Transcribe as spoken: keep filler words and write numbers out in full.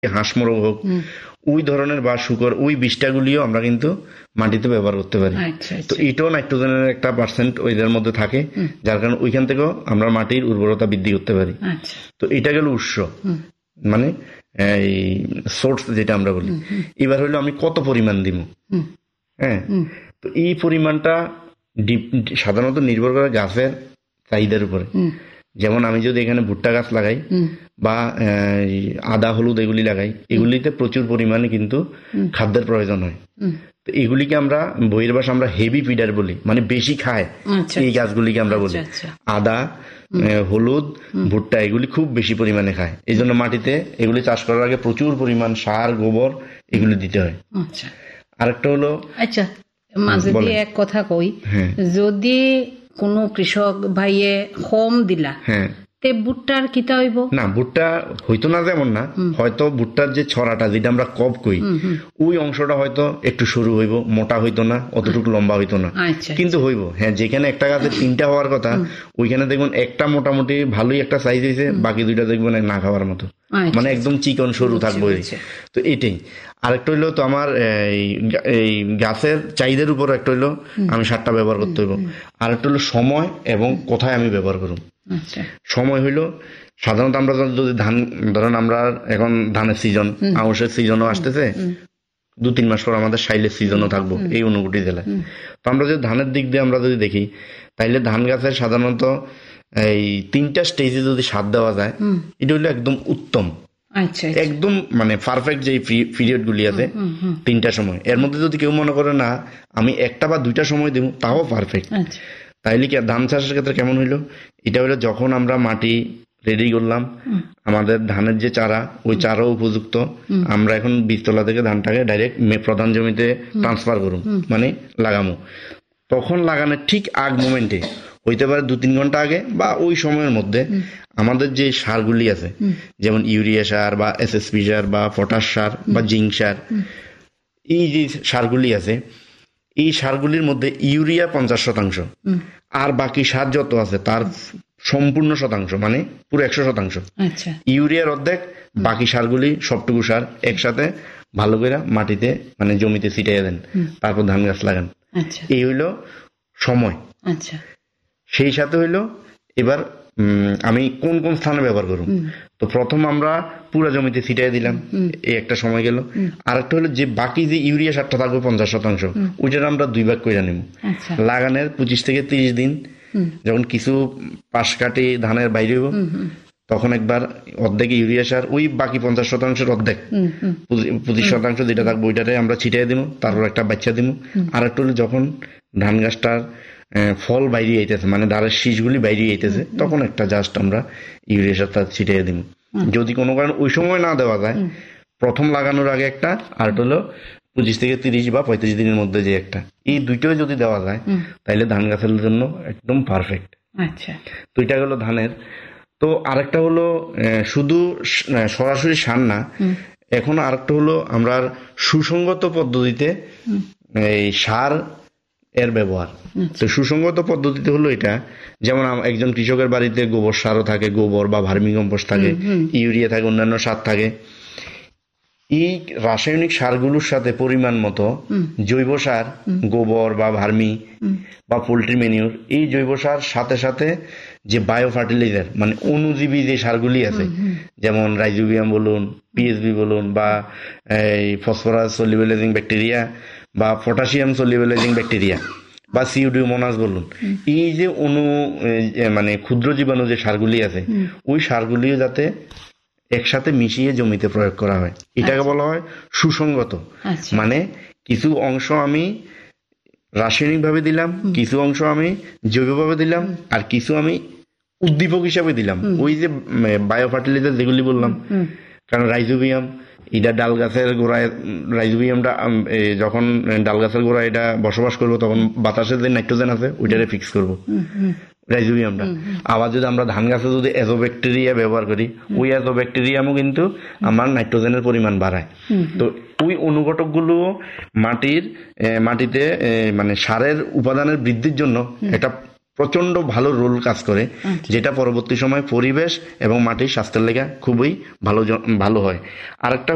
হাঁস মোরগ হোক, ওই ধরনের বা শুকর ওই বিষটাগুলিও আমরা কিন্তু মাটিতে ব্যবহার করতে পারি। তো এটাও নাইট্রোজেনের একটা পার্সেন্ট ওইটার মধ্যে থাকে, যার কারণে ওইখান থেকেও আমরা মাটির উর্বরতা বৃদ্ধি করতে পারি। তো এটা গেল উৎস, মানে এই সোর্স যেটা আমরা বলি। এবার হইলো আমি কত পরিমাণ দিব। হ্যাঁ, তো এই পরিমাণটা সাধারণত নির্ভর করে গাছের চাহিদার উপরে। যেমন আমি যদি এখানে ভুট্টা গাছ লাগাই বা আদা হলুদ এগুলি লাগাই, এগুলিতে প্রচুর পরিমাণে কিন্তু খাদ্যের প্রয়োজন হয়। তো এগুলিকে আমরা বইয়ের ভাষা আমরা হেভি ফিডার বলি, মানে বেশি খায় এই গাছগুলিকে আমরা বলি। আদা, হলুদ, ভুট্টা এগুলি খুব বেশি পরিমাণে খায়, এই জন্য মাটিতে এগুলি চাষ করার আগে প্রচুর পরিমাণ সার গোবর এগুলি দিতে হয়। আরেকটা হলো, আচ্ছা মাঝে দিয়ে এক কথা কই, যদি কোন কৃষক ভাইয়ে কম দিলা, হ্যাঁ, ভুট্টার কিতা হইব না, ভুট্টা হইতো না, যেমন না হয়তো ভুট্টার যে ছড়াটা যেটা আমরা কব কই, ওই অংশটা হয়তো একটু সরু হইব, মোটা হইতো না, অতটুকু লম্বা হইতো না, কিন্তু হইব। হ্যাঁ, যেখানে একটা গাছে তিনটা হওয়ার কথা, ওইখানে দেখুন একটা মোটামুটি ভালোই একটা সাইজ হয়েছে, বাকি দুইটা দেখবেন না খাওয়ার মতো, মানে একদম চিকন সরু থাকবো। তো এটাই। আরেকটা হইলো তো আমার এই গাছের চাহিদার উপর একটা হইলো আমি সারটা ব্যবহার করতে হইব। আরেকটা হলো সময় এবং কোথায় আমি ব্যবহার করব। সময় হইলো সাধারণত আমরা যদি ধান ধরেন, আমরা এখন ধানের সিজন, আউশের সিজনও আসতেছে, দু তিন মাস পর আমাদের শাইলের সিজনও থাকবো এই ঊনকোটি জেলায়। তো আমরা যদি ধানের দিক দিয়ে আমরা যদি দেখি, তাইলে ধান গাছের সাধারণত এই তিনটা স্টেজে যদি সার দেওয়া যায়, এটা হইলো একদম উত্তম, একদম মানে পারফেক্ট যে পিরিয়ড গুলি আছে তিনটা সময়। এর মধ্যে যদি কেউ মনে করে না আমি একটা বা দুইটা সময় দেবো, তাও পারফেক্ট। তাইলে কি ধান চাষের ক্ষেত্রে কেমন হইলো, এটা হইলো যখন আমরা মাটি রেডি করলাম, আমাদের ধানের যে চারা, ওই চারাও উপযুক্ত, আমরা এখন বীজতলা থেকে ধানটাকে ডাইরেক্ট প্রধান জমিতে ট্রান্সফার করুম, মানে লাগামো। তখন লাগানোর ঠিক আগ মোমেন্টে হইতে পারে দু তিন ঘন্টা আগে বা ওই সময়ের মধ্যে আমাদের যে সারগুলি আছে, যেমন ইউরিয়া সার বা এসএসপি সার বা পটাশ সার বা জিঙ্ক সার, এই যে সারগুলি আছে, এই সারগুলির মধ্যে ইউরিয়া পঞ্চাশ শতাংশ আর বাকি সার যত আছে তার সম্পূর্ণ শতাংশ, মানে পুরো একশো শতাংশ ইউরিয়ার অর্ধেক, বাকি সারগুলি সবটুকু সার একসাথে ভালো করে মাটিতে মানে জমিতে ছিটাইয়া দেন, তারপর ধান গাছ লাগান। এই হইলো সময়। সেই সাথে হইলো এবার আমি কোন কোন স্থানে ব্যবহার করব। তো প্রথম আমরা পুরো জমিতে ছিটাই দিলাম, এই একটা সময় গেল। আর একটা হলো যে বাকি যে ইউরিয়া সারটা থাকবে পঞ্চাশ শতাংশ, ওইটার আমরা দুই ভাগ করে নিব। লাগানোর পঁচিশ থেকে তিরিশ দিন যখন কিছু পাশ কাটি ধানের বাইরে হইব, তখন একবার অর্ধেক ইউরিয়া সার, ওই বাকি পঞ্চাশ শতাংশের অর্ধেক পঁচিশ শতাংশ যেটা থাকবে ওইটাতে আমরা ছিটাই দিব, তারপর একটা বাচ্চা দিব। আর একটা হলো যখন ধান গাছটার ফল বাইরে আইতেছে, মানে ধারের শীষগুলি বাইরে আইতেছে, তখন একটা জাস্ট আমরা ইউরিয়া সারটা ছিটিয়ে দিব। যদি কোনো কারণে ওই সময় না দেওয়া যায়, প্রথম লাগানোর আগে একটা, আর হলো পঁচিশ থেকে তিরিশ বা পঁয়ত্রিশ দিনের মধ্যে যে একটা, এই দুইটাই যদি দেওয়া যায়, তাহলে ধান গাছের জন্য একদম পারফেক্ট। আচ্ছা, তো এটা হলো ধানের। তো আরেকটা হলো শুধু সরাসরি সার না, এখন আরেকটা হলো আমরা সুসংগত পদ্ধতিতে এই সার এর ব্যবহার। তো সুসংগত পদ্ধতিতে হলো এটা, যেমন একজন কৃষকের বাড়িতে গোবর সারও থাকে, গোবর বা ভার্মি কম্পোস্ট থাকে, ইউরিয়া থাকে, অন্যান্য সার থাকে। এই রাসায়নিক সারগুলোর সাথে পরিমাণ মতো জৈব সার, গোবর বা ভার্মি বা পোল্ট্রি ম্যানিউর, এই জৈব সার সাথে সাথে যে বায়ো ফার্টিলাইজার, মানে অণুজীবী যে সারগুলি আছে, যেমন রাইজোবিয়াম বলুন, পিএসবি বলুন, বা এই ফসফরাস সলিউবলাইজিং ব্যাকটেরিয়া বা পটাশিয়াম সলিউবলাইজিং ব্যাকটেরিয়া বা সিউডোমোনাস বলুন, এই যে অণু মানে ক্ষুদ্র জীবাণু যে সারগুলি আছে, ওই সারগুলিও যাতে একসাথে মিশিয়ে জমিতে প্রয়োগ করা হয়, এটাকে বলা হয় সুসংগত। মানে কিছু অংশ আমি রাসায়নিক ভাবে দিলাম, কিছু অংশ আমি জৈবভাবে দিলাম, আর কিছু আমি উদ্দীপক হিসাবে দিলাম, ওই যে বায়ো ফার্টিলাইজার যেগুলি বললাম। কারণ রাইজোবিয়াম, এটা ডাল গাছের গোড়ায়, রাইজোবিয়ামটা যখন ডাল গাছের গোড়ায় এটা বসবাস করবো, তখন বাতাসের যে নাইট্রোজেন আছে ওইটারে ফিক্স করবো রাইজোবিয়ামটা। আবার যদি আমরা ধান গাছে যদি অ্যাজোব্যাকটেরিয়া ব্যবহার করি, ওই অ্যাজোব্যাকটেরিয়ামও কিন্তু আমার নাইট্রোজেনের পরিমাণ বাড়ায়। তো ওই অনুঘটক গুলো মাটির মাটিতে মানে সারের উপাদানের বৃদ্ধির জন্য একটা প্রচন্ড ভালো রোল কাজ করে, যেটা পরবর্তী সময় পরিবেশ এবং মাটির স্বাস্থ্যের লেগে খুবই ভালো ভালো হয়। আরেকটা